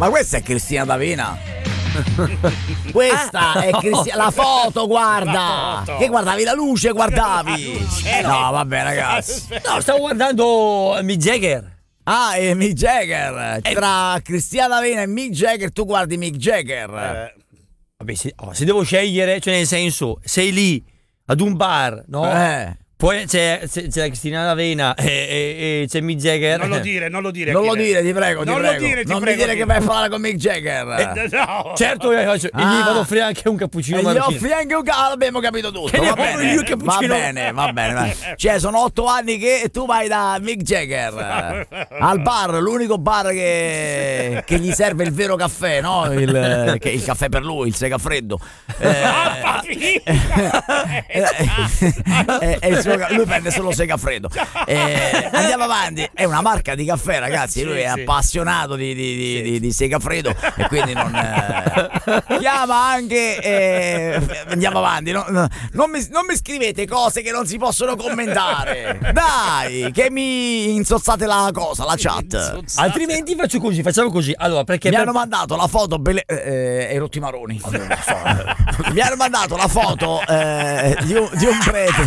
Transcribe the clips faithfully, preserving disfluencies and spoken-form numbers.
Ma questa è Cristina D'Avena. Questa è Cristina, la foto, guarda. La foto. Che guardavi la luce, guardavi. No, vabbè, ragazzi. No, stavo guardando Mick Jagger. Ah, e Mick Jagger. Tra Cristina D'Avena e Mick Jagger, tu guardi Mick Jagger. Eh. Vabbè, se, oh, se devo scegliere, cioè nel senso, sei lì ad un bar, no? Eh. Poi c'è, c'è, c'è Cristina D'Avena e, e, e c'è Mick Jagger. Non lo dire, non lo dire. Non lo Achille. dire, ti prego, ti non prego. Lo dire, ti non prego, mi dire ti- che vai a parlare con Mick Jagger. Eh, no. Certo, io faccio, e gli Ah. vado a offrire anche un cappuccino E gli marocchino. offri anche un ca- abbiamo capito tutto. Che ne Va offro bene, io il va cappuccino? bene, va bene, va bene. Cioè, sono otto anni che tu vai da Mick Jagger al bar, l'unico bar che, che gli serve il vero caffè, no? Il, che, il caffè per lui, il segafreddo. Ah, Eh, papi! eh, eh, il suo ca- lui prende solo segafreddo. Eh, andiamo avanti. È una marca di caffè, ragazzi. Lui Sì, è sì. appassionato di, di, di, di, di segafreddo e quindi non eh, chiama anche. Eh, andiamo avanti. No, no, non, mi, non mi scrivete cose che non si possono commentare. Dai, che mi insozzate la cosa, la chat. Altrimenti faccio così, facciamo così. Allora, perché Mi per- hanno mandato la foto belle- eh, eh, Erotti Maroni. Mi hanno mandato la foto eh, di, un, di un prete.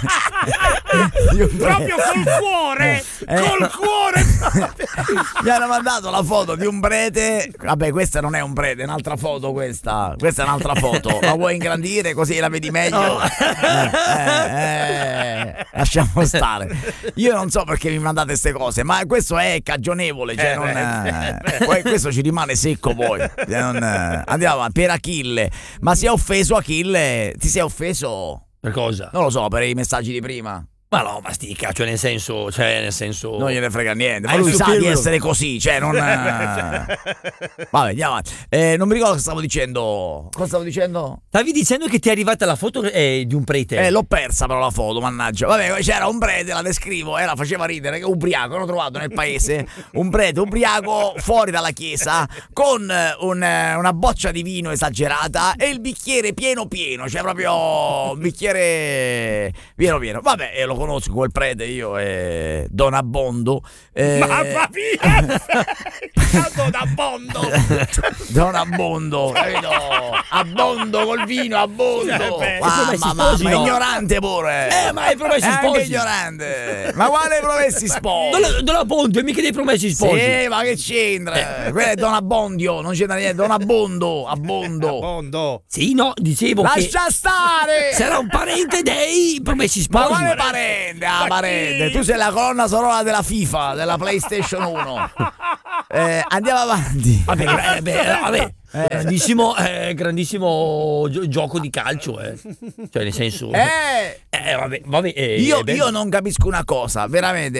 Di un prete. Proprio col cuore! Eh. Col cuore! Mi hanno mandato la foto di un prete. Vabbè, questa non è un prete, è un'altra foto questa. Questa è un'altra foto. La vuoi ingrandire così la vedi meglio? Eh, eh, eh, lasciamo stare. Io non so perché mi mandate queste cose, ma questo è cagionevole. Cioè non, eh, poi questo ci rimane secco poi. Cioè non, eh, andiamo avanti. Per Achille. Ma si è offeso Achille? Ti sei offeso? Per cosa? Non lo so, per i messaggi di prima. Ma no, ma stica, cioè nel senso, cioè nel senso. Non gliene frega niente, ma Ah, lui il sa suo di pirlo. essere così, cioè non. Vabbè, andiamo avanti. Eh, non mi ricordo cosa stavo dicendo. Cosa stavo dicendo? Stavi dicendo che ti è arrivata la foto eh, di un prete. Eh, l'ho persa però la foto, mannaggia. Vabbè, c'era un prete, la descrivo, era, faceva ridere, che ubriaco, hanno trovato nel paese un prete ubriaco fuori dalla chiesa con un, una boccia di vino esagerata e il bicchiere pieno pieno, cioè proprio un bicchiere pieno pieno. Vabbè, eh, lo conosco quel prete io e Don Abbondo. Eh, Mamma mia! Don Abbondo! Don Abbondo, capito? Abbondo col vino, Abbondo. Eh, beh, Mamma, promessi mamma, sposi, no? ignorante pure. Eh, ma i promessi È anche sposi. ignorante. Ma quale promessi sposi? Dove, dove la ponte? Mica dei promessi sposi. Sì, ma che c'entra? Quello è Don Abbondio, non c'entra niente. Don Abbondo, Abbondo. Abbondo! Sì, no, dicevo che Lascia stare! sarà un parente dei promessi Ma sposi. quale parente? Ah, Ma parente. chi? Tu sei la colonna sonora della FIFA, della PlayStation uno. Eh, andiamo avanti. Vabbè, eh, beh, eh, vabbè. Grandissimo, eh, grandissimo gio- gioco di calcio, eh. Cioè, nel senso. Eh! Eh, vabbè, vabbè. eh, Io, eh, beh, io non capisco una cosa, veramente.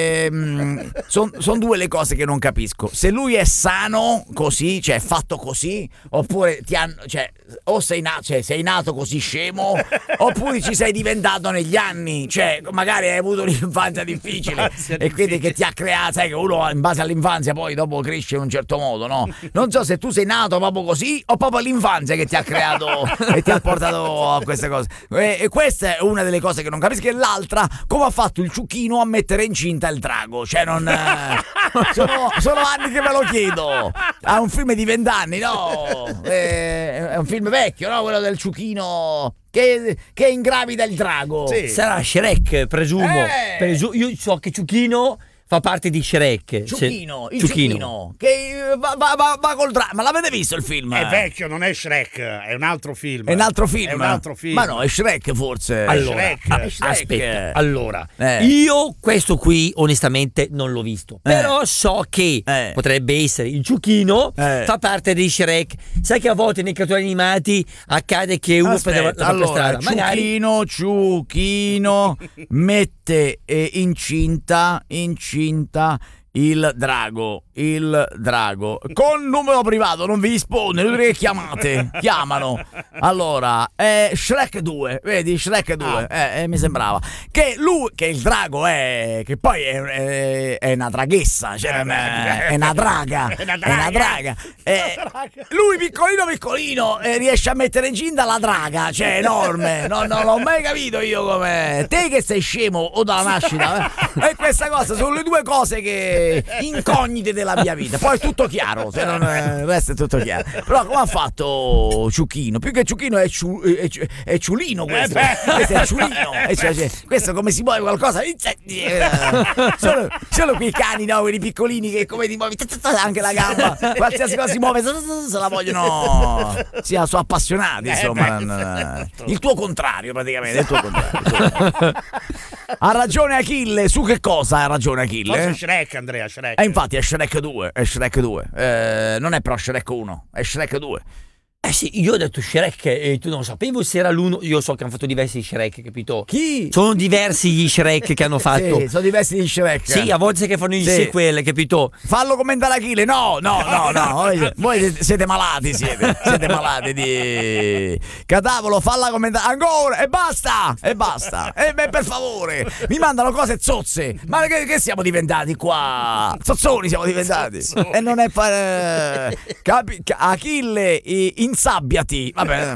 Sono due le cose che non capisco. Se lui è sano così, cioè fatto così, oppure ti hanno, cioè, o sei nato, cioè, sei nato così scemo, oppure ci sei diventato negli anni, cioè magari hai avuto un'infanzia difficile e quindi che ti ha creato, sai che uno in base all'infanzia poi dopo cresce in un certo modo, no? Non so se tu sei nato proprio così o proprio l'infanzia che ti ha creato e ti ha portato a queste cose. E, e questa è una delle cose che non capisco. E l'altra, come ha fatto il Ciuchino a mettere incinta il drago? Cioè non eh, sono, sono anni che me lo chiedo. Ha un film di vent'anni, no? Eh, è un film vecchio, no? Quello del Ciuchino che, che ingravida il drago. Sì. sarà Shrek, presumo. Eh! Presu- io so che Ciuchino fa parte di Shrek. Ciuchino, Se- il Ciuchino, che eh, va, va, va, va col drago. Ma l'avete visto il film? È vecchio, non è Shrek, è un altro film. È un altro film. È un altro film. Ma no, è Shrek forse. Allora, Shrek. ah, È Shrek. aspetta, allora, Eh. io questo qui onestamente non l'ho visto, però so che Eh. potrebbe essere il Ciuchino, Eh. fa parte di Shrek. Sai che a volte nei cartoni animati accade che uno prende la Aspetta, propria allora, strada, magari Ciuchino, Ciuchino mette eh, incinta, incinta il drago, il drago con numero privato, non vi risponde, non che chiamate, chiamano. Allora, è Shrek due, vedi, Shrek due, eh, eh, mi sembrava che lui, che il drago è, che poi è, è, è una draghessa, cioè non è, è una draga, È una è una draga. draga. Eh, lui piccolino piccolino eh, riesce a mettere incinta la draga, cioè è enorme, no, non l'ho mai capito io come te che sei scemo o dalla nascita, eh. E questa cosa sono le due cose che cose incognite della mia vita. Poi è tutto chiaro, se non eh, il resto è tutto chiaro. Però come ha fatto Ciuchino? Più che Ciuchino è, ciu, è, ciu, è Ciulino questo. Questo è Ciulino. E cioè, cioè, questo come si muove qualcosa? Sono, sono quei cani, no? Quelli piccolini che come ti muovi anche la gamba, qualsiasi cosa si muove, se la vogliono. Si sono appassionati, insomma. Il tuo contrario, praticamente. Il tuo contrario. Ha ragione Achille, su che cosa ha ragione Achille? Forse Shrek, Andrea, Shrek. E eh, infatti è Shrek due, è Shrek due. Eh, non è però Shrek uno, è Shrek due. Eh sì, io ho detto Shrek e tu non sapevo se era l'uno. Io so che hanno fatto diversi Shrek, capito? Chi? Sono diversi gli Shrek che hanno fatto. Sì, sono diversi gli Shrek. Sì, a volte che fanno i sì. sequel, capito? Fallo commentare Achille. No, no, no, no. Voi, voi siete malati, siete. Siete malati di Catavolo, falla commentare ancora e basta, e basta. E beh, per favore, mi mandano cose zozze. Ma che, che siamo diventati qua? Zozzoni siamo diventati. Zozzoni. E non è per capi, Achille in Insabbiati, vabbè.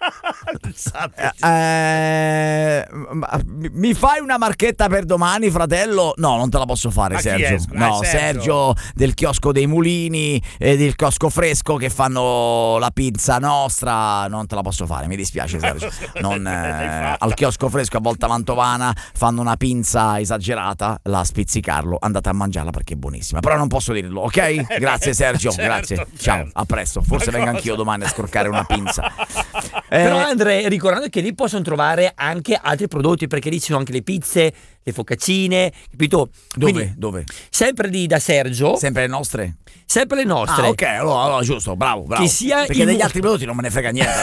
eh, mi fai una marchetta per domani, fratello? No, non te la posso fare, Ma Sergio. Chi è? No, Sergio. Sergio del chiosco dei mulini e del chiosco fresco che fanno la pizza nostra. Non te la posso fare, mi dispiace, Sergio. Non, eh, al chiosco fresco a Volta Mantovana fanno una pinza esagerata, la Spizzicarlo. Andate a mangiarla perché è buonissima. Però non posso dirlo, ok? Grazie, Sergio. Certo, grazie. certo. Ciao, a presto. Forse Ma vengo cosa? anch'io domani a scorcare una pinza. Però Eh, Andre, ricordando che lì possono trovare anche altri prodotti, perché lì ci sono anche le pizze, le focaccine, capito? dove? Quindi, Dove? sempre lì da Sergio, Sempre le nostre? sempre le nostre. Ah, ok, allora, allora giusto, bravo, bravo. Che sia perché in- degli altri prodotti non me ne frega niente.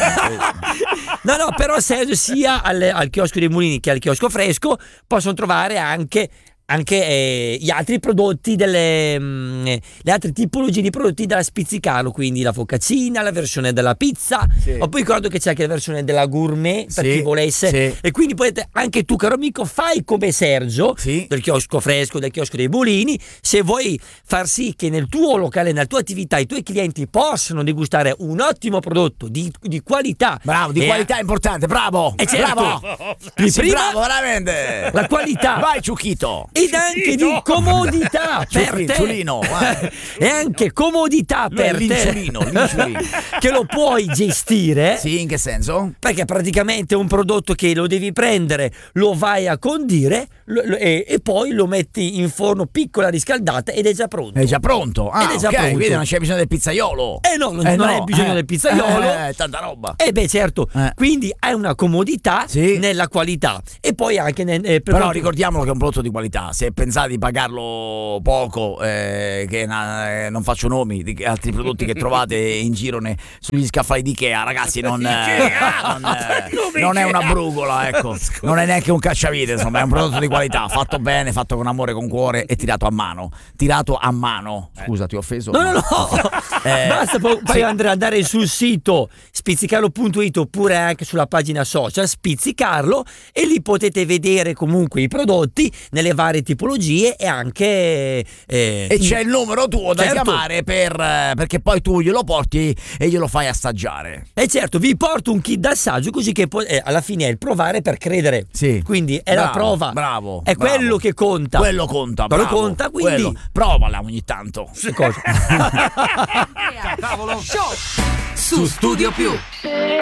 No, no, però Sergio sia al, al chiosco dei mulini che al chiosco fresco possono trovare anche anche eh, gli altri prodotti delle mh, le altre tipologie di prodotti della Spizzicarlo, quindi la focaccina, la versione della pizza. Sì. Ho poi ricordo che c'è anche la versione della gourmet per Sì, chi volesse, sì. e quindi potete anche tu, caro amico, fai come Sergio, Sì. del chiosco fresco, del chiosco dei mulini. Se vuoi far sì che nel tuo locale, nella tua attività, i tuoi clienti possano degustare un ottimo prodotto di, di qualità, Bravo, di e qualità è importante, bravo. Eh, certo. Bravo. Di Sì, prima- bravo, veramente. la qualità, Vai, Ciuchito. ed anche di comodità per Ciuchi- te, Ciulino, vai. e anche comodità Lui è per te, l'inciulino, l'inciulino. che lo puoi gestire. Sì, in che senso? Perché praticamente è un prodotto che lo devi prendere, lo vai a condire lo- lo- e, e poi lo metti in forno piccola riscaldata ed è già pronto. È già pronto. Ah, Ed è già ok, pronto. quindi non c'è bisogno del pizzaiolo. Eh no, non, non hai bisogno eh. del pizzaiolo. Eh, tanta roba. Eh beh, certo, Eh. quindi hai una comodità Sì. nella qualità, e poi anche nel, eh, per Però quanto- ricordiamolo che è un prodotto di qualità. Se pensate di pagarlo poco, eh, che na- eh, non faccio nomi di altri prodotti che trovate in giro ne- sugli scaffali di Ikea, ragazzi, non, eh, Ikea? non, eh, Come non è Ikea? una brugola, ecco. Non è neanche un cacciavite, insomma, è un prodotto di qualità, fatto bene, fatto con amore, con cuore e tirato a mano. Tirato a mano. Scusa, ti ho offeso? No, no, no. Eh, Basta poi, poi sì. andare, andare sul sito spizzicarlo punto it oppure anche sulla pagina social Spizzicarlo, e lì potete vedere comunque i prodotti nelle varie tipologie e anche eh, E c'è il numero tuo da Certo. chiamare per, eh, perché poi tu glielo porti e glielo fai assaggiare. E certo, vi porto un kit d'assaggio, così che poi eh, alla fine è il provare per credere. Sì. Quindi è la Bravo, prova. bravo, È bravo. quello che conta. Quello conta, Quello bravo. conta, quindi Quello. Provala ogni tanto. cosa? Show su Studio Più.